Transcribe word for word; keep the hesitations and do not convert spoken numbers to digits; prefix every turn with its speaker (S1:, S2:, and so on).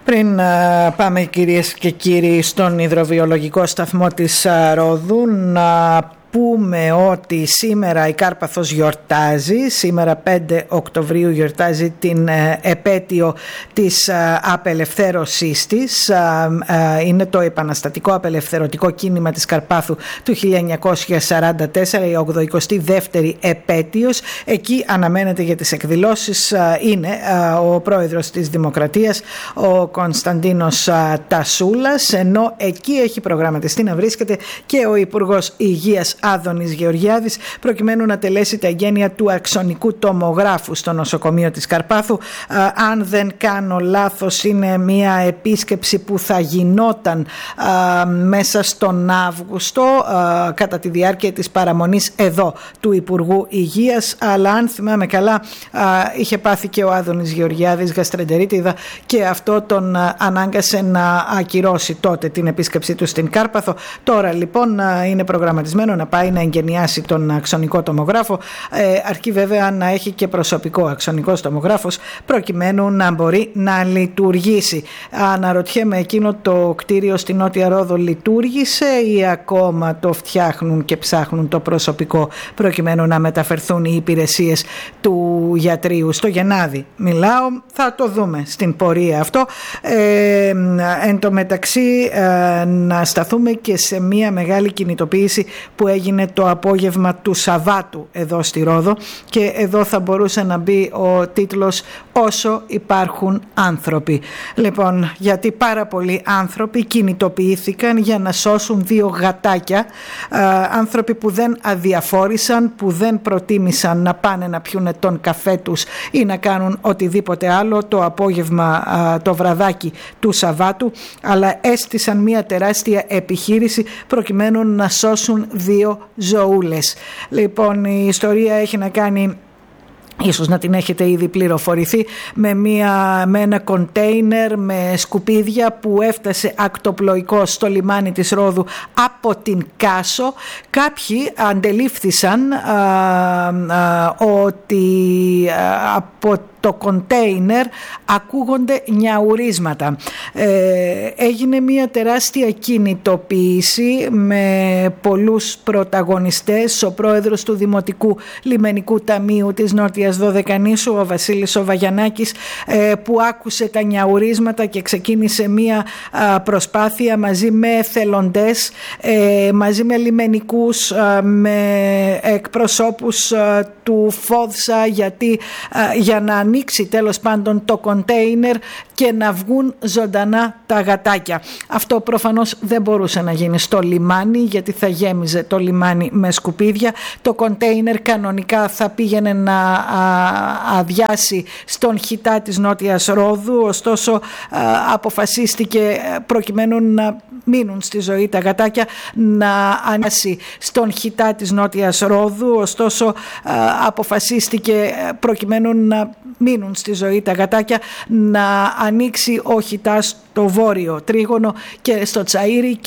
S1: Πριν πάμε, κυρίες και κύριοι, στον υδροβιολογικό σταθμό της Ρόδου, να πούμε ότι σήμερα η Κάρπαθος γιορτάζει. Σήμερα πέντε Οκτωβρίου γιορτάζει την επέτειο της απελευθέρωσής της. Είναι το επαναστατικό απελευθερωτικό κίνημα της Καρπάθου του χίλια εννιακόσια σαράντα τέσσερα, η ογδοηκοστή δεύτερη επέτειος. Εκεί αναμένεται για τις εκδηλώσεις είναι ο πρόεδρος της Δημοκρατίας, ο Κωνσταντίνος Τασούλας, ενώ εκεί έχει προγραμματιστεί να βρίσκεται και ο Υπουργός Υγείας Άδωνης Γεωργιάδης, προκειμένου να τελέσει τα εγγένεια του αξονικού τομογράφου στο νοσοκομείο της Καρπάθου. Α, αν δεν κάνω λάθος, είναι μια επίσκεψη που θα γινόταν α, μέσα στον Αύγουστο, α, κατά τη διάρκεια της παραμονής εδώ του Υπουργού Υγείας, αλλά αν θυμάμαι καλά α, είχε πάθει και ο Άδωνης Γεωργιάδης γαστρεντερίτιδα και αυτό τον α, ανάγκασε να ακυρώσει τότε την επίσκεψή του στην Κάρπαθο. Τώρα λοιπόν α, είναι προγραμματισμένο να πάει να εγγενιάσει τον αξονικό τομογράφο, ε, αρκεί βέβαια να έχει και προσωπικό αξονικός τομογράφος προκειμένου να μπορεί να λειτουργήσει. Αναρωτιέμαι, εκείνο το κτίριο στην Νότια Ρόδο λειτουργήσε ή ακόμα το φτιάχνουν και ψάχνουν το προσωπικό προκειμένου να μεταφερθούν οι υπηρεσίες του γιατρίου? Στο Γενάδη μιλάω, θα το δούμε στην πορεία αυτό. Ε, εν τω μεταξύ ε, να σταθούμε και σε μια μεγάλη κινητοποίηση που έγινε το απόγευμα του Σαββάτου εδώ στη Ρόδο, και εδώ θα μπορούσε να μπει ο τίτλος «Όσο υπάρχουν άνθρωποι». Λοιπόν, γιατί πάρα πολλοί άνθρωποι κινητοποιήθηκαν για να σώσουν δύο γατάκια, ε, άνθρωποι που δεν αδιαφόρησαν, που δεν προτίμησαν να πάνε να πιούνε τον καφέ τους ή να κάνουν οτιδήποτε άλλο το απόγευμα, ε, το βραδάκι του Σαββάτου, αλλά έστησαν μια τεράστια επιχείρηση προκειμένου να σώσουν δύο ζωούλες. Λοιπόν, η ιστορία έχει να κάνει, ίσως να την έχετε ήδη πληροφορηθεί, με, μια, με ένα κοντέινερ με σκουπίδια που έφτασε ακτοπλοϊκό στο λιμάνι της Ρόδου από την Κάσο. Κάποιοι αντελήφθησαν α, α, ότι α, από το κοντέινερ ακούγονται νιαουρίσματα. Ε, έγινε μια τεράστια κινητοποίηση με πολλούς πρωταγωνιστές. Ο πρόεδρος του Δημοτικού Λιμενικού Ταμείου της Νότιας Δωδεκανήσου, ο Βασίλης ο Βαγιανάκης, ε, που άκουσε τα νιαουρίσματα και ξεκίνησε μια α, προσπάθεια μαζί με εθελοντές, ε, μαζί με λιμενικούς, α, με εκπροσώπους α, του ΦΟΔΣΑ, γιατί α, για να ανοίξει τέλος πάντων το κοντέινερ και να βγουν ζωντανά τα γατάκια. Αυτό προφανώς δεν μπορούσε να γίνει στο λιμάνι, γιατί θα γέμιζε το λιμάνι με σκουπίδια. Το κοντέινερ κανονικά θα πήγαινε να αδειάσει στον χιτά της Νότιας Ρόδου, ωστόσο α, αποφασίστηκε, προκειμένου να μείνουν στη ζωή τα γατάκια, να ανάσει στον χιτά της Νότιας Ρόδου, ωστόσο α, αποφασίστηκε, προκειμένου να μείνουν στη ζωή τα γατάκια, να ανοίξει ο χιτάς το βόρειο τρίγωνο και στο Τσαΐρι